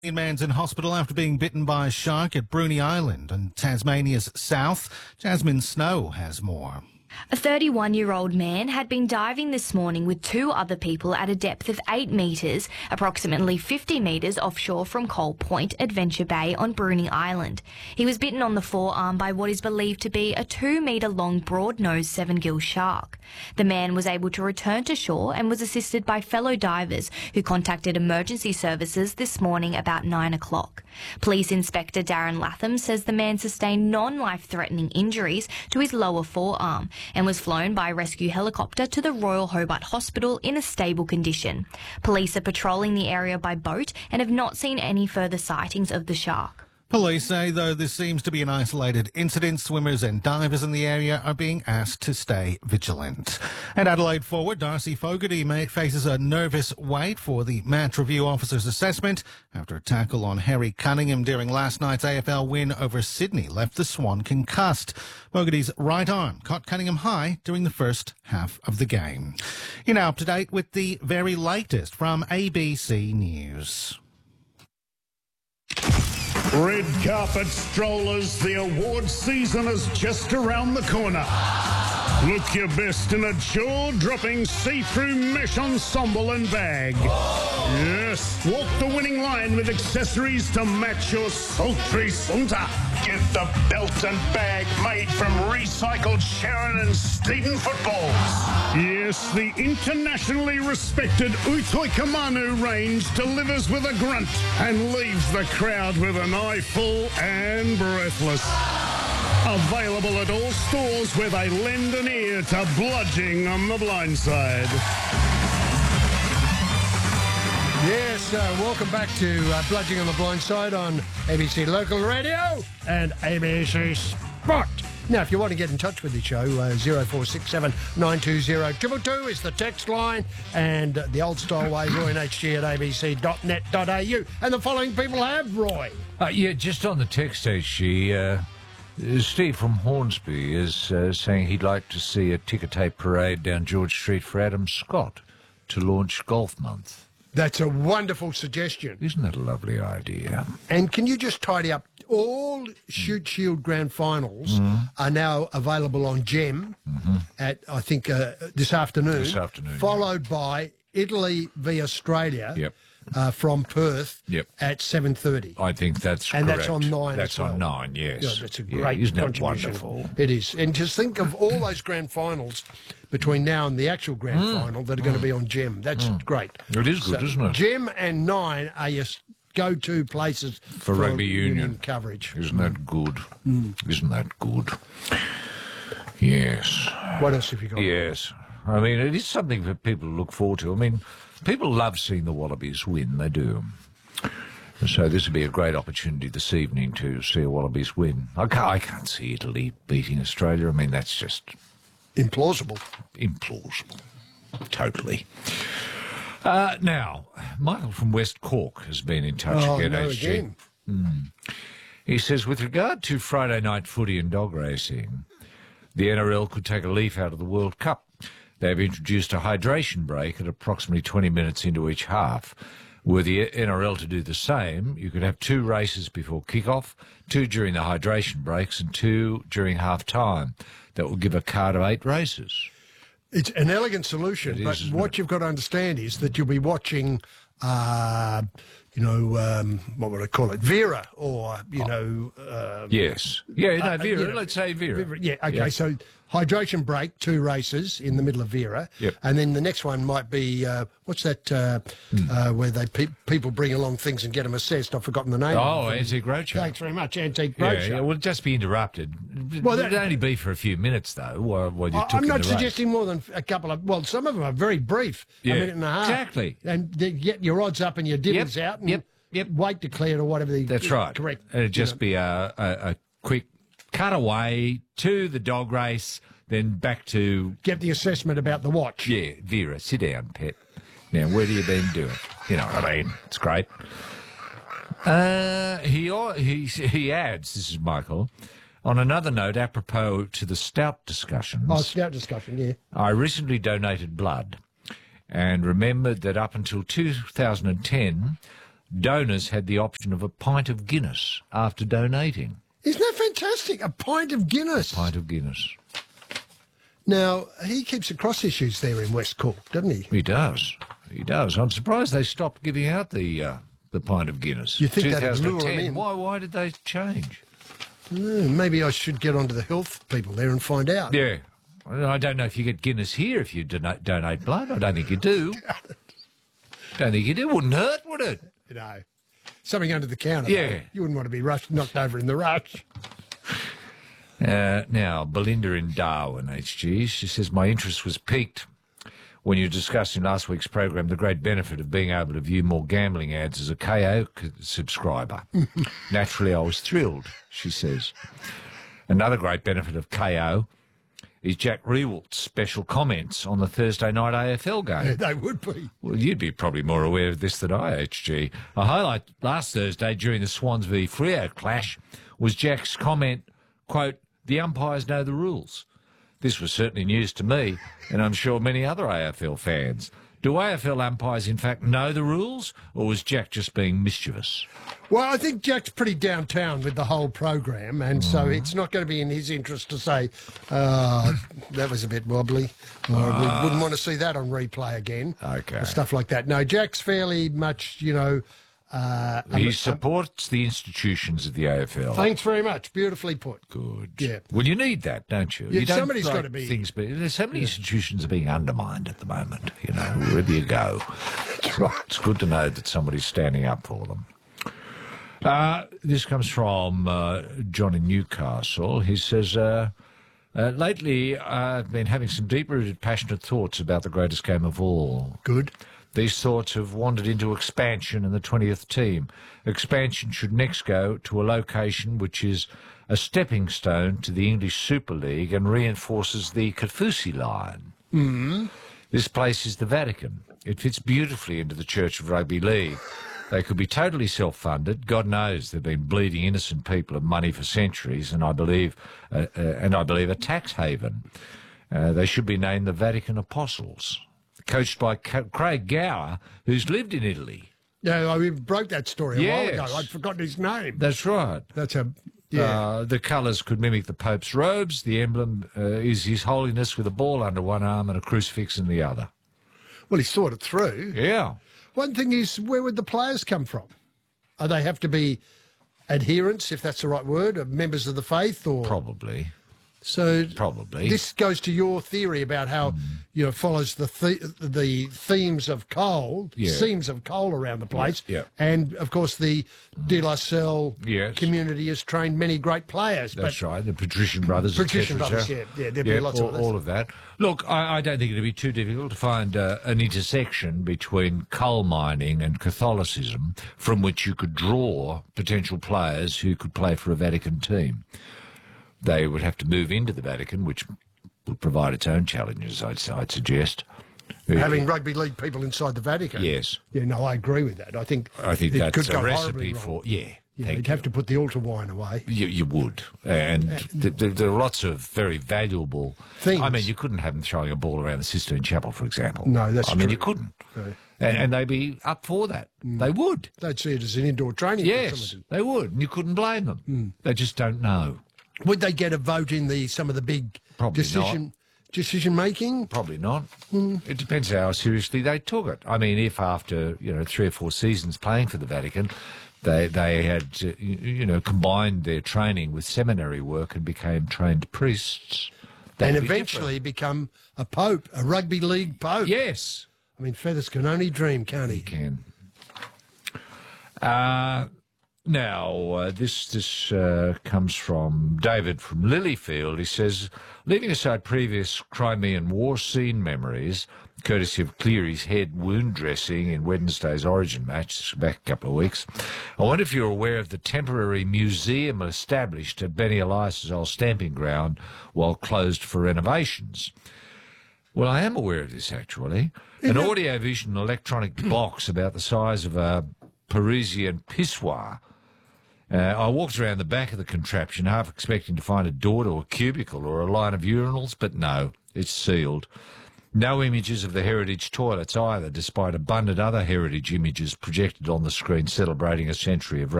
A man's in hospital after being bitten by a shark at Bruny Island and Tasmania's south. Jasmine Snow has more. A 31-year-old man had been diving this morning with two other people at a depth of 8 metres, approximately 50 metres offshore from Coal Point, Adventure Bay on Bruny Island. He was bitten on the forearm by what is believed to be a 2-metre-long broad-nosed 7-gill shark. The man was able to return to shore and was assisted by fellow divers who contacted emergency services this morning about 9 o'clock. Police Inspector Darren Latham says the man sustained non-life-threatening injuries to his lower forearm and was flown by a rescue helicopter to the Royal Hobart Hospital in a stable condition. Police are patrolling the area by boat and have not seen any further sightings of the shark. Police say, though this seems to be an isolated incident, swimmers and divers in the area are being asked to stay vigilant. And Adelaide forward Darcy Fogarty faces a nervous wait for the match review officer's assessment after a tackle on Harry Cunningham during last night's AFL win over Sydney left the Swan concussed. Fogarty's right arm caught Cunningham high during the first half of the game. You're now up to date with the very latest from ABC News. Red carpet strollers, the awards season is just around the corner. Look your best in a jaw-dropping see-through mesh ensemble and bag. Yes, walk the winning line with accessories to match your sultry saunter. Get the belt and bag made from recycled Sharon and Stephen footballs. Yes, the internationally respected Utoikamanu range delivers with a grunt and leaves the crowd with an eye full and breathless. Available at all stores where they lend an ear to Bludging on the Blind Side. Yes, welcome back to Bludging on the Blind Side on ABC Local Radio and ABC Sport. Now, if you want to get in touch with the show, 0467 920 222 is the text line, and the old-style way, roy&hg at abc.net.au. And the following people have, Roy. Yeah, just on the text, HG, Steve from Hornsby is saying he'd like to see a ticker tape parade down George Street for Adam Scott to launch Golf Month. That's a wonderful suggestion. Isn't that a lovely idea? And can you just tidy up? All Shoot Shield Grand Finals are now available on Gem at, I think, this afternoon. This afternoon. Followed by Italy v Australia. Yep. From Perth at 7:30. I think that's correct. And that's on 9 That's as well. on 9, yes. Yeah, that's a great isn't that contribution. wonderful? It is. And just think of all those grand finals between now and the actual grand final that are going to be on Gem. That's great. It is good, isn't it? Gem and 9 are your go-to places for rugby union coverage. Isn't that good? Isn't that good? Yes. What else have you got? Yes. I mean, it is something for people to look forward to. I mean, people love seeing the Wallabies win. They do. So this would be a great opportunity this evening to see a Wallabies win. I can't see Italy beating Australia. I mean, that's just implausible. Implausible. Totally. Now, Michael from West Cork has been in touch again, HG. He says, with regard to Friday night footy and dog racing, the NRL could take a leaf out of the World Cup. They've introduced a hydration break at approximately 20 minutes into each half. Were the NRL to do the same, you could have 2 races before kick-off, 2 during the hydration breaks and 2 during half-time. That will give a card of 8 races. It's an elegant solution, but what you've got to understand is that you'll be watching, what would I call it, Vera, or, yes. Yeah, no, Vera, let's say Vera. Yeah, okay, so hydration break, 2 races in the middle of Vera. Yep. And then the next one might be, what's that, where they people bring along things and get them assessed? I've forgotten the name. Oh, Antique Roadshow. Thanks very much, Antique Roadshow. Yeah, well, just be interrupted. Well, it'd only be for a few minutes, though, while you took I'm not the suggesting more than a couple of, well, some of them are very brief, a minute and a half. Exactly. And they get your odds up and your divvies out and weight declared or whatever the That's right. Correct. And it'd just be a quick cutaway to the dog race, then back to... Get the assessment about the watch. Yeah, Vera, sit down, pet. Now, what have you been doing? You know what I mean? It's great. He adds, this is Michael, on another note, apropos to the Stout discussions... Oh, Stout discussion, yeah. I recently donated blood and remembered that up until 2010... donors had the option of a pint of Guinness after donating. Isn't that fantastic? A pint of Guinness. Pint of Guinness. Now, he keeps across issues there in West Cork, doesn't he? He does. He does. I'm surprised they stopped giving out the pint of Guinness. You think that'd lure him in? Why did they change? Maybe I should get onto the health people there and find out. Yeah. I don't know if you get Guinness here if you donate blood. I don't think you do. Don't think you do. Wouldn't hurt, would it? No. Something under the counter. Yeah. Though. You wouldn't want to be knocked over in the rush. Now, Belinda in Darwin, HG, she says, my interest was piqued when you discussed in last week's program the great benefit of being able to view more gambling ads as a KO subscriber. Naturally, I was thrilled, she says. Another great benefit of KO is Jack Rewalt's special comments on the Thursday night AFL game. Yeah, they would be. Well, you'd be probably more aware of this than I, HG. A highlight last Thursday during the Swans v Freo clash was Jack's comment, quote, the umpires know the rules. This was certainly news to me, and I'm sure many other AFL fans. Do AFL umpires, in fact, know the rules, or was Jack just being mischievous? Well, I think Jack's pretty downtown with the whole program, and so it's not going to be in his interest to say, that was a bit wobbly, or we wouldn't want to see that on replay again. Okay. Or stuff like that. No, Jack's fairly much, He supports the institutions of the AFL. Thanks very much. Beautifully put. Good. Yeah. Well, you need that, don't you? Yeah, You don't somebody's like got to be. There's so many institutions are being undermined at the moment, wherever you go. That's right. It's good to know that somebody's standing up for them. This comes from John in Newcastle. He says, lately I've been having some deep-rooted, passionate thoughts about the greatest game of all. Good. These thoughts have wandered into expansion and the 20th team. Expansion should next go to a location which is a stepping stone to the English Super League and reinforces the Kaufusi line. Mm-hmm. This place is the Vatican. It fits beautifully into the Church of Rugby League. They could be totally self-funded. God knows they've been bleeding innocent people of money for centuries, and I believe a tax haven. They should be named the Vatican Apostles. Coached by Craig Gower, who's lived in Italy. Yeah, we broke that story a while ago. I'd forgotten his name. That's right. That's a... The colours could mimic the Pope's robes. The emblem is His Holiness with a ball under one arm and a crucifix in the other. Well, he thought it through. Yeah. One thing is, where would the players come from? They have to be adherents, if that's the right word, of members of the faith, or... Probably. So probably this goes to your theory about how follows the themes of coal, seams of coal around the place, and of course the De La Salle community has trained many great players. That's right, the Patrician Brothers, there'd be lots of all of that. Look, I don't think it'd be too difficult to find an intersection between coal mining and Catholicism from which you could draw potential players who could play for a Vatican team. They would have to move into the Vatican, which would provide its own challenges, I'd suggest. Having rugby league people inside the Vatican? Yes. Yeah, no, I agree with that. I think that's could a go recipe for... you'd have to put the altar wine away. You would. And there are lots of very valuable things. I mean, you couldn't have them throwing a ball around the Sistine Chapel, for example. No, that's true. I mean, you couldn't. No. And they'd be up for that. They would. They'd see it as an indoor training facility. They would. And you couldn't blame them. They just don't know. Would they get a vote in some of the big decision making? Probably not. It depends how seriously they took it. I mean, if after 3 or 4 seasons playing for the Vatican, they had combined their training with seminary work and became trained priests, and eventually become a pope, a rugby league pope. Yes. I mean, Feathers can only dream, can't he? He can. Now, this comes from David from Lilyfield. He says, leaving aside previous Crimean War scene memories, courtesy of Cleary's head wound dressing in Wednesday's Origin match back a couple of weeks, I wonder if you're aware of the temporary museum established at Benny Elias's old stamping ground while closed for renovations. Well, I am aware of this, actually. An audio-vision electronic box about the size of a Parisian pissoir. I walked around the back of the contraption, half expecting to find a door to a cubicle or a line of urinals, but no, it's sealed. No images of the heritage toilets either, despite abundant other heritage images projected on the screen celebrating a century of